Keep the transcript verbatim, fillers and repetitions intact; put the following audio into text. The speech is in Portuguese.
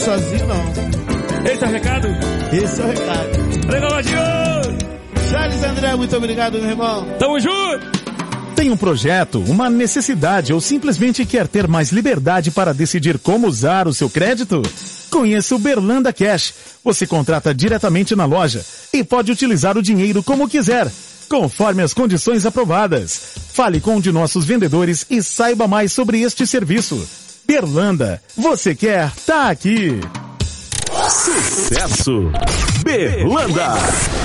Sozinho não. Esse é o recado? Esse é o recado. Legal, Ladinho! Charles André, muito obrigado, meu irmão. Tamo junto! Tem um projeto, uma necessidade ou simplesmente quer ter mais liberdade para decidir como usar o seu crédito? Conheça o Berlanda Cash. Você contrata diretamente na loja e pode utilizar o dinheiro como quiser, conforme as condições aprovadas. Fale com um de nossos vendedores e saiba mais sobre este serviço. Berlanda, você quer? Tá aqui. Sucesso! Berlanda!